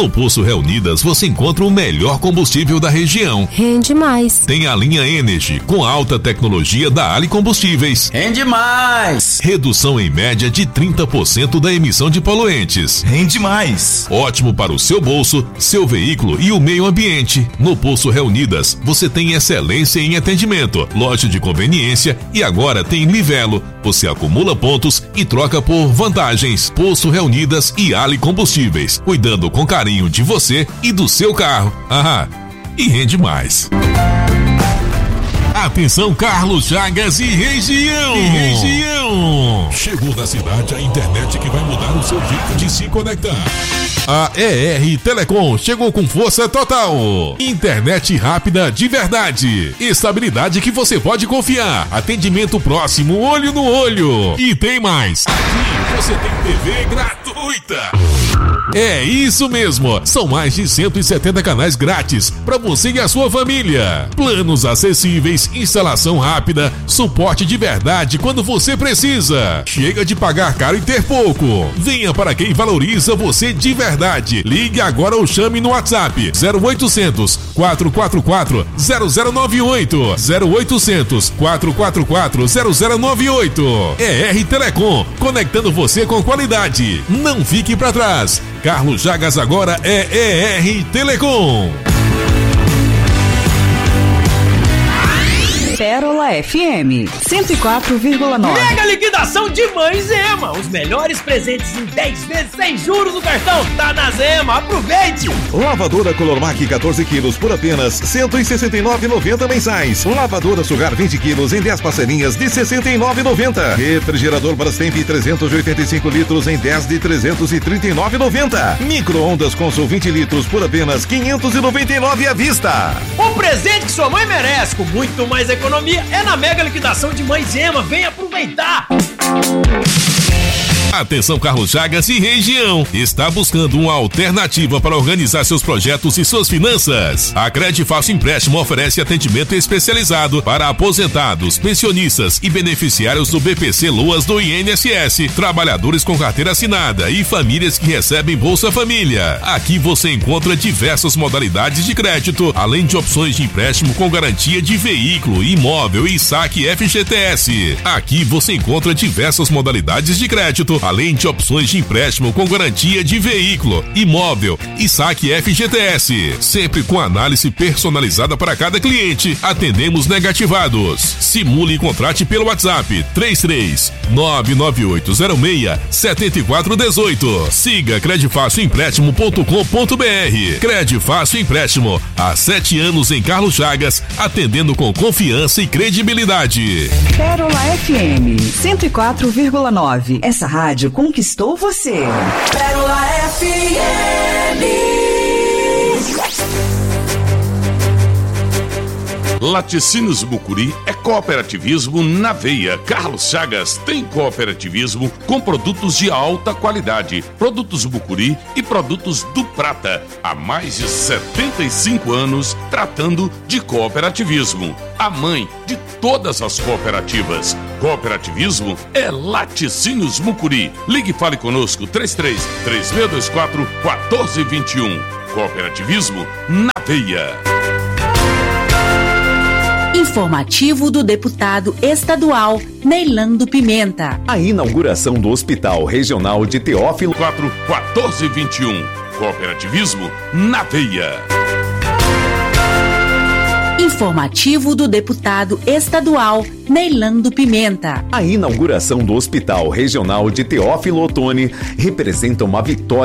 No Poço Reunidas você encontra o melhor combustível da região. Rende mais. Tem a linha Energy com alta tecnologia da Ali Combustíveis. Rende mais. Redução em média de 30% da emissão de poluentes. Rende mais. Ótimo para o seu bolso, seu veículo e o meio ambiente. No Poço Reunidas você tem excelência em atendimento, loja de conveniência e agora tem Livelo. Você acumula pontos e troca por vantagens. Poço Reunidas e Ali Combustíveis, cuidando com carinho de você e do seu carro. E rende mais. Atenção, Carlos Chagas e região. Chegou na cidade a internet que vai mudar o seu jeito de se conectar. A ER Telecom chegou com força total. Internet rápida de verdade. Estabilidade que você pode confiar. Atendimento próximo, olho no olho. E tem mais. Aqui você tem TV gratuita. É isso mesmo. São mais de 170 canais grátis para você e a sua família. Planos acessíveis, instalação rápida, suporte de verdade quando você precisa. Chega de pagar caro e ter pouco. Venha para quem valoriza você de verdade. Ligue agora ou chame no WhatsApp 0800 444 0098 0800 444 0098. ER Telecom, conectando você com qualidade. Não fique para trás. Carlos Chagas agora é ER Telecom. Pérola FM 104,9. Mega liquidação de Mães Zema. Os melhores presentes em 10 vezes sem juros no cartão. Tá na Zema, aproveite! Lavadora Colormac 14 quilos por apenas R$ 169,90 mensais. Lavadora Sugar 20 quilos em 10 parcelinhas de R$ 69,90. Refrigerador Brastemp 385 litros em 10 de R$ 339,90. Micro-ondas Consul 20 litros por apenas R$ 599 à vista. O presente que sua mãe merece, com muito mais economia, é na mega liquidação de Mães Zema. Vem aproveitar! Atenção, Carlos Chagas e região. Está buscando uma alternativa para organizar seus projetos e suas finanças? A Credifácil Empréstimo oferece atendimento especializado para aposentados, pensionistas e beneficiários do BPC Loas do INSS, trabalhadores com carteira assinada e famílias que recebem Bolsa Família. Aqui você encontra diversas modalidades de crédito, além de opções de empréstimo com garantia de veículo, imóvel e saque FGTS. Aqui você encontra diversas modalidades de crédito, além de opções de empréstimo com garantia de veículo, imóvel e saque FGTS. Sempre com análise personalizada para cada cliente. Atendemos negativados. Simule e contrate pelo WhatsApp 33-99806-7418. Siga credifacioempréstimo.com.br. Credifácil Empréstimo. Há 7 anos em Carlos Chagas, atendendo com confiança e credibilidade. Pérola FM 104,9. Essa rádio conquistou você. Pérola FM. Laticínios Mucuri é cooperativismo na veia. Carlos Chagas tem cooperativismo com produtos de alta qualidade, produtos Mucuri e produtos do Prata. Há mais de 75 anos tratando de cooperativismo. A mãe de todas as cooperativas. Cooperativismo é Laticínios Mucuri. Ligue e fale conosco 33-3624-1421. Cooperativismo na veia. Informativo do deputado estadual Neilando Pimenta. A inauguração do Hospital Regional de Teófilo 1421. Cooperativismo na veia. Informativo do deputado estadual Neilando Pimenta. A inauguração do Hospital Regional de Teófilo Otoni representa uma vitória